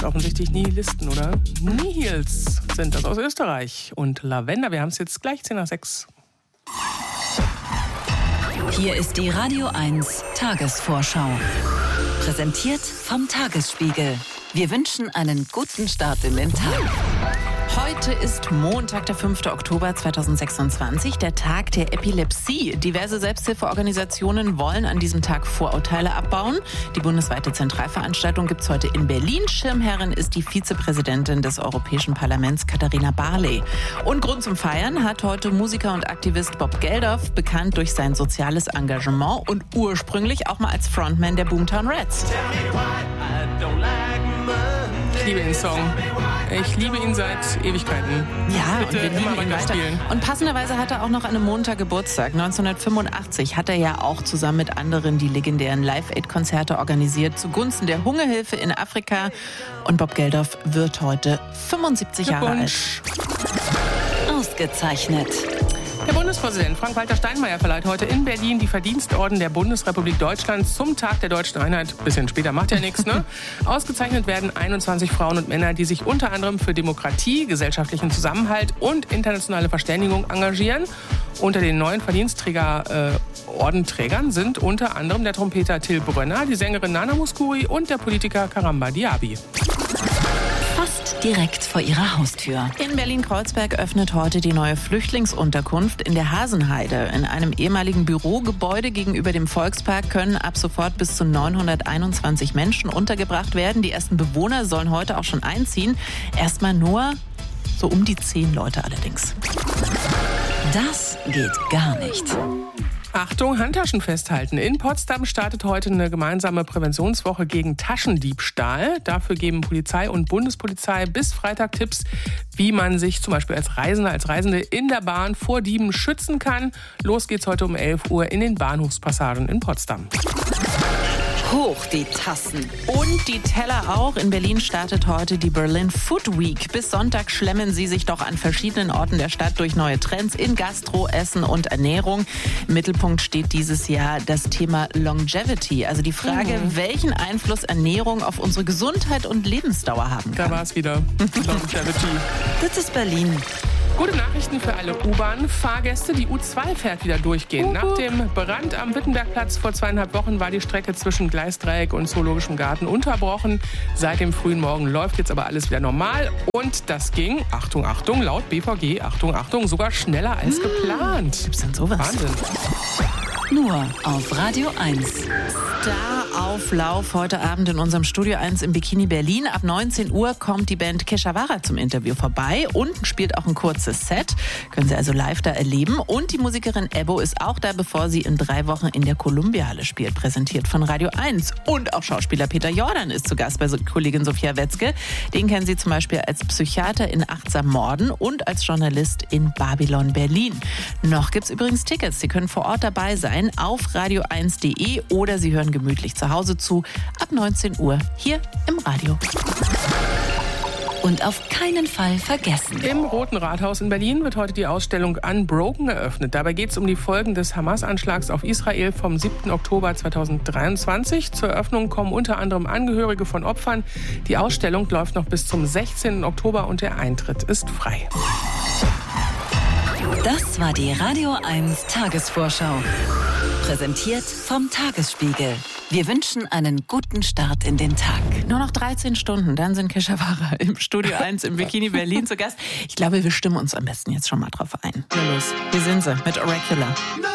Offensichtlich Nihilisten, oder? Nihils sind das aus Österreich. Und Lavender, wir haben es jetzt gleich 10:06. Hier ist die Radio 1 Tagesvorschau. Präsentiert vom Tagesspiegel. Wir wünschen einen guten Start in den Tag. Heute ist Montag, der 5. Oktober 2026, der Tag der Epilepsie. Diverse Selbsthilfeorganisationen wollen an diesem Tag Vorurteile abbauen. Die bundesweite Zentralveranstaltung gibt es heute in Berlin. Schirmherrin ist die Vizepräsidentin des Europäischen Parlaments, Katharina Barley. Und Grund zum Feiern hat heute Musiker und Aktivist Bob Geldof, bekannt durch sein soziales Engagement und ursprünglich auch mal als Frontman der Boomtown Rats. Ich liebe den Song. Ich liebe ihn seit Ewigkeiten. Ja, bitte und wir lieben ihn weiter. Spielen. Und passenderweise hat er auch noch an einem Montag Geburtstag. 1985 hat er ja auch zusammen mit anderen die legendären Live-Aid-Konzerte organisiert zugunsten der Hungerhilfe in Afrika. Und Bob Geldof wird heute 75 Jahre alt. Ausgezeichnet. Der Bundespräsident Frank-Walter Steinmeier verleiht heute in Berlin die Verdienstorden der Bundesrepublik Deutschland zum Tag der Deutschen Einheit. Bisschen später, macht ja nichts, ne? Ausgezeichnet werden 21 Frauen und Männer, die sich unter anderem für Demokratie, gesellschaftlichen Zusammenhalt und internationale Verständigung engagieren. Unter den neuen Ordenträgern sind unter anderem der Trompeter Till Brönner, die Sängerin Nana Mouskouri und der Politiker Karamba Diaby. Fast direkt vor ihrer Haustür. In Berlin-Kreuzberg öffnet heute die neue Flüchtlingsunterkunft in der Hasenheide. In einem ehemaligen Bürogebäude gegenüber dem Volkspark können ab sofort bis zu 921 Menschen untergebracht werden. Die ersten Bewohner sollen heute auch schon einziehen. Erstmal nur so um die 10 Leute allerdings. Das geht gar nicht. Achtung, Handtaschen festhalten. In Potsdam startet heute eine gemeinsame Präventionswoche gegen Taschendiebstahl. Dafür geben Polizei und Bundespolizei bis Freitag Tipps, wie man sich zum Beispiel als Reisender, als Reisende in der Bahn vor Dieben schützen kann. Los geht's heute um 11 Uhr in den Bahnhofspassagen in Potsdam. Hoch die Tassen. Und die Teller auch. In Berlin startet heute die Berlin Food Week. Bis Sonntag schlemmen sie sich doch an verschiedenen Orten der Stadt durch neue Trends in Gastro, Essen und Ernährung. Im Mittelpunkt steht dieses Jahr das Thema Longevity. Also die Frage, welchen Einfluss Ernährung auf unsere Gesundheit und Lebensdauer haben kann. Da war es wieder. Longevity. Das ist Berlin. Gute Nachrichten für alle U-Bahn-Fahrgäste. Die U2 fährt wieder durchgehend. Nach dem Brand am Wittenbergplatz vor 2,5 Wochen war die Strecke zwischen Gleisdreieck und Zoologischem Garten unterbrochen. Seit dem frühen Morgen läuft jetzt aber alles wieder normal. Und das ging, Achtung, Achtung, laut BVG, Achtung, Achtung, sogar schneller als geplant. Gibt's denn sowas? Wahnsinn. Nur auf Radio 1. Starauflauf heute Abend in unserem Studio 1 im Bikini Berlin. Ab 19 Uhr kommt die Band Keshavara zum Interview vorbei und spielt auch ein kurzes Set. Können Sie also live da erleben. Und die Musikerin Ebbo ist auch da, bevor sie in 3 Wochen in der Columbia-Halle spielt. Präsentiert von Radio 1. Und auch Schauspieler Peter Jordan ist zu Gast bei Kollegin Sophia Wetzke. Den kennen Sie zum Beispiel als Psychiater in Achtsam Morden und als Journalist in Babylon Berlin. Noch gibt's übrigens Tickets. Sie können vor Ort dabei sein auf radio1.de oder Sie hören gemütlich zu Hause zu ab 19 Uhr hier im Radio. Und auf keinen Fall vergessen. Im Roten Rathaus in Berlin wird heute die Ausstellung Unbroken eröffnet. Dabei geht es um die Folgen des Hamas-Anschlags auf Israel vom 7. Oktober 2023. Zur Eröffnung kommen unter anderem Angehörige von Opfern. Die Ausstellung läuft noch bis zum 16. Oktober und der Eintritt ist frei. Das war die Radio 1 Tagesvorschau. Präsentiert vom Tagesspiegel. Wir wünschen einen guten Start in den Tag. Nur noch 13 Stunden, dann sind Keshavara im Studio 1 im Bikini Berlin zu Gast. Ich glaube, wir stimmen uns am besten jetzt schon mal drauf ein. Ja, los. Hier sind sie mit Oracular.